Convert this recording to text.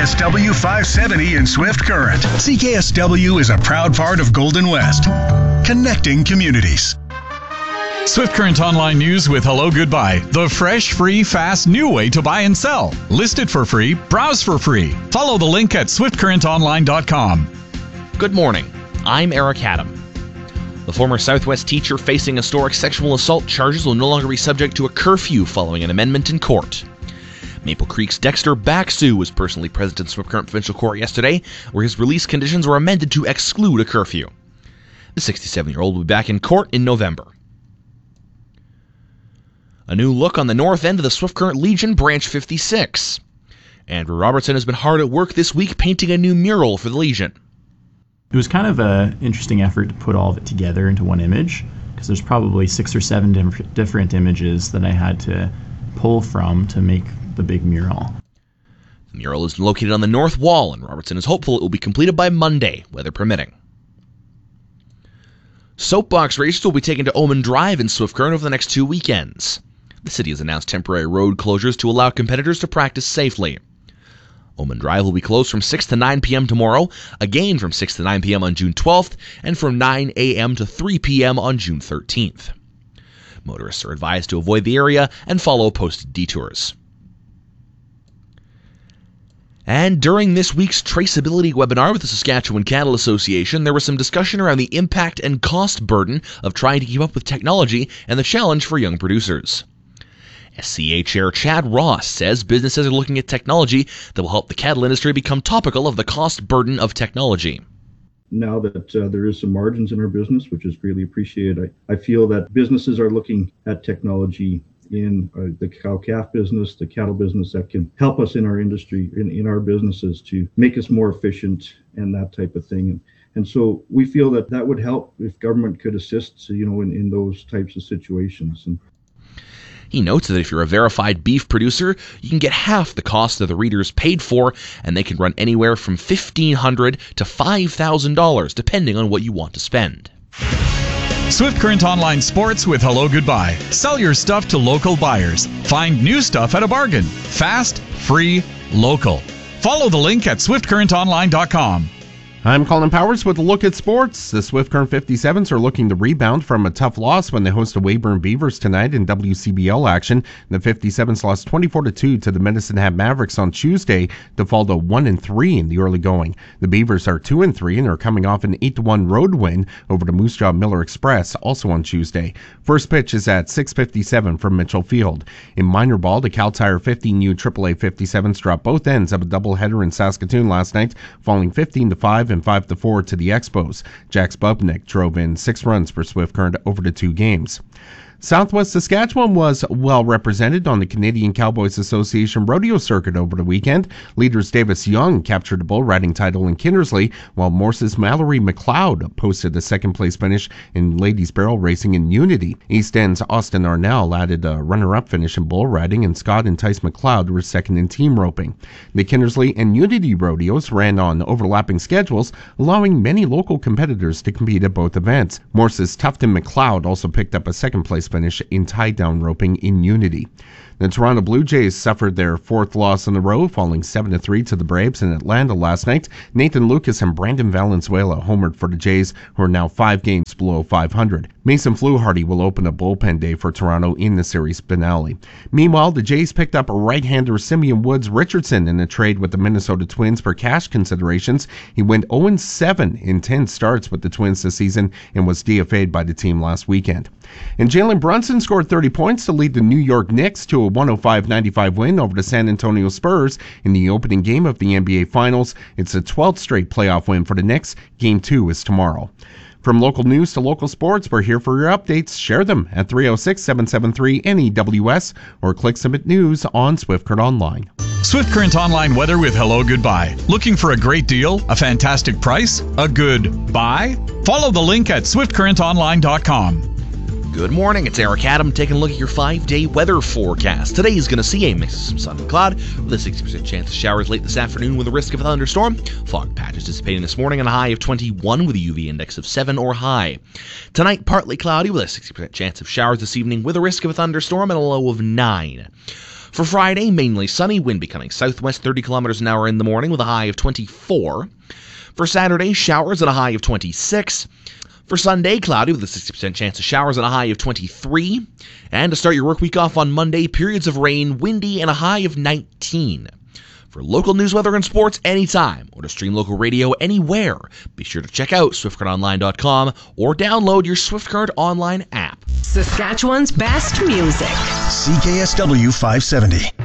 CKSW 570 in Swift Current. CKSW is a proud part of Golden West, connecting communities. Swift Current Online News with Hello Goodbye. The fresh, free, fast, new way to buy and sell. List it for free. Browse for free. Follow the link at swiftcurrentonline.com. Good morning. I'm Eric Adam. The former Southwest teacher facing historic sexual assault charges will no longer be subject to a curfew following an amendment in court. Maple Creek's Dexter Baxu was personally present in Swift Current Provincial Court yesterday, where his release conditions were amended to exclude a curfew. The 67-year-old will be back in court in November. A new look on the north end of the Swift Current Legion Branch 56. Andrew Robertson has been hard at work this week painting a new mural for the Legion. It was kind of an interesting effort to put all of it together into one image, because there's probably 6 or 7 different images that I had to pull from to make the big mural. The mural is located on the north wall, and Robertson is hopeful it will be completed by Monday, weather permitting. Soapbox races will be taken to Oman Drive in Swift Current over the next 2 weekends. The city has announced temporary road closures to allow competitors to practice safely. Oman Drive will be closed from 6 to 9 p.m. tomorrow, again from 6 to 9 p.m. on June 12th, and from 9 a.m. to 3 p.m. on June 13th. Motorists are advised to avoid the area and follow posted detours. And during this week's traceability webinar with the Saskatchewan Cattle Association, there was some discussion around the impact and cost burden of trying to keep up with technology and the challenge for young producers. SCA Chair Chad Ross says businesses are looking at technology that will help the cattle industry become topical of the cost burden of technology. Now that there is some margins in our business, which is greatly appreciated, I feel that businesses are looking at technology in the cow-calf business, the cattle business, that can help us in our industry, in our businesses, to make us more efficient and that type of thing. And so we feel that that would help if government could assist, in those types of situations. And he notes that if you're a verified beef producer, you can get half the cost of the readers paid for, and they can run anywhere from $1,500 to $5,000, depending on what you want to spend. Swift Current Online Sports with Hello Goodbye. Sell your stuff to local buyers. Find new stuff at a bargain. Fast, free, local. Follow the link at swiftcurrentonline.com. I'm Colin Powers with a look at sports. The Swift Current 57s are looking to rebound from a tough loss when they host the Weyburn Beavers tonight in WCBL action. The 57s lost 24-2 to the Medicine Hat Mavericks on Tuesday to fall to 1-3 in the early going. The Beavers are 2-3 and are coming off an 8-1 road win over the Moose Jaw Miller Express also on Tuesday. First pitch is at 6:57 from Mitchell Field. In minor ball, the Cal Tire 15U AAA 57s dropped both ends of a doubleheader in Saskatoon last night, falling 15-5 and 5-4 to the Expos. Jack Spubnik drove in 6 runs for Swift Current over the 2 games. Southwest Saskatchewan was well represented on the Canadian Cowboys Association rodeo circuit over the weekend. Leaders Davis Young captured the bull riding title in Kindersley, while Morse's Mallory McLeod posted a second-place finish in ladies barrel racing in Unity. East End's Austin Arnell added a runner-up finish in bull riding, and Scott and Tice McLeod were second in team roping. The Kindersley and Unity rodeos ran on overlapping schedules, allowing many local competitors to compete at both events. Morse's Tufton McLeod also picked up a second-place finish in tie-down roping in Unity. The Toronto Blue Jays suffered their 4th loss in a row, falling 7-3 to the Braves in Atlanta last night. Nathan Lucas and Brandon Valenzuela homered for the Jays, who are now 5 games below 500. Mason Fluharty will open a bullpen day for Toronto in the series finale. Meanwhile, the Jays picked up right-hander Simeon Woods Richardson in a trade with the Minnesota Twins for cash considerations. He went 0-7 in 10 starts with the Twins this season and was DFA'd by the team last weekend. And Jalen Brunson scored 30 points to lead the New York Knicks to a 105-95 win over the San Antonio Spurs in the opening game of the NBA Finals. It's a 12th straight playoff win for the Knicks. Game 2 is tomorrow. From local news to local sports, we're here for your updates. Share them at 306-773-NEWS or click Submit News on Swift Current Online. Swift Current Online weather with Hello Goodbye. Looking for a great deal, a fantastic price, a good buy? Follow the link at swiftcurrentonline.com. Good morning, it's Eric Adam taking a look at your 5-day weather forecast. Today is going to see a mix of some sun and cloud with a 60% chance of showers late this afternoon with a risk of a thunderstorm. Fog patches dissipating this morning on a high of 21 with a UV index of 7 or high. Tonight, partly cloudy with a 60% chance of showers this evening with a risk of a thunderstorm and a low of 9. For Friday, mainly sunny, wind becoming southwest 30 kilometers an hour in the morning with a high of 24. For Saturday, showers and a high of 26. For Sunday, cloudy with a 60% chance of showers and a high of 23. And to start your work week off on Monday, periods of rain, windy, and a high of 19. For local news, weather, and sports anytime, or to stream local radio anywhere, be sure to check out swiftcurrentonline.com or download your Swift Current online app. Saskatchewan's best music. CKSW 570.